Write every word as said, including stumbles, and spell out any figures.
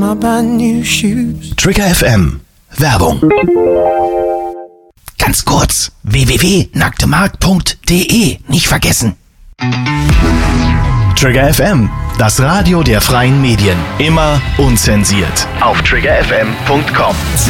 Trigger F M. Werbung. Ganz kurz. w w w punkt nacktemarkt punkt de. Nicht vergessen. Trigger F M. Das Radio der freien Medien. Immer unzensiert. Auf trigger f m punkt com.